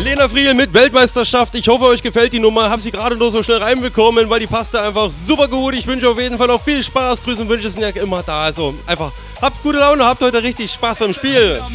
Lena Friel mit Weltmeisterschaft. Ich hoffe, euch gefällt die Nummer. Hab sie gerade nur so schnell reinbekommen, weil die passte einfach super gut. Ich wünsche auf jeden Fall noch viel Spaß. Grüße und Wünsche sind ja immer da. Also einfach habt gute Laune, habt heute richtig Spaß beim Spiel.